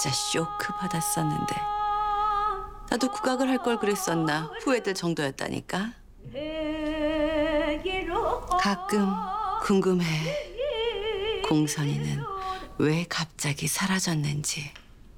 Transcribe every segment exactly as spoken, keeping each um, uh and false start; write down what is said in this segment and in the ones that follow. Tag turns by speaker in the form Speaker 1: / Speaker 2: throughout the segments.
Speaker 1: 진짜 쇼크 받았었는데 나도 국악을 할 걸 그랬었나 후회될 정도였다니까. 가끔 궁금해. 공선이는 왜 갑자기 사라졌는지.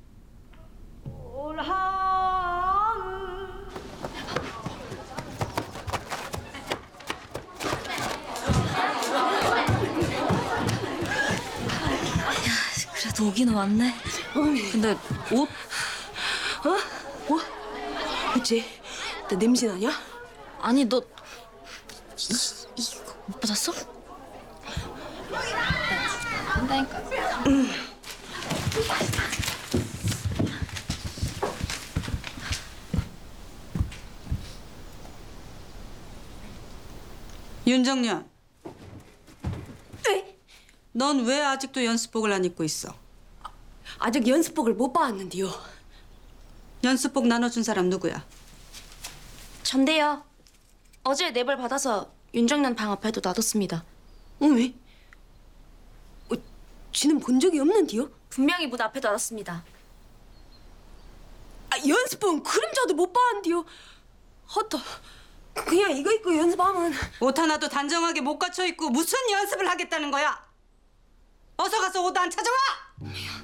Speaker 2: 그래도 오긴 왔네. 근데 옷?
Speaker 3: 어? 뭐? 어째? 나 냄새 나냐?
Speaker 2: 아니 너 이, 이거 못 받았어? 한다니까.
Speaker 3: 응.
Speaker 4: 윤정년.
Speaker 3: 에?
Speaker 4: 넌 왜 아직도 연습복을 안 입고 있어?
Speaker 3: 아직 연습복을 못 봐왔는데요.
Speaker 4: 연습복 나눠준 사람 누구야?
Speaker 5: 전데요. 어제 뇌벌 받아서 윤정년 방 앞에도 놔뒀습니다.
Speaker 3: 어, 왜? 어, 쥐는 본 적이 없는데요?
Speaker 5: 분명히 문 앞에 놔뒀습니다.
Speaker 3: 아, 연습복은 그림자도 못 봐왔는데요. 헛다. 그냥 이거 입고 연습하면.
Speaker 4: 옷 하나도 단정하게 못 갖춰 입고 무슨 연습을 하겠다는 거야? 어서 가서 옷 안 찾아와!